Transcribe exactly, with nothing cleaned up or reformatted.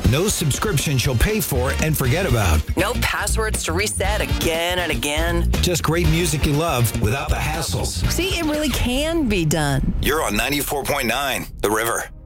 No subscriptions you'll pay for and forget about. No passwords to reset again and again. Just great music you love without the hassles. See, it really can be done. You're on ninety-four point nine, The River.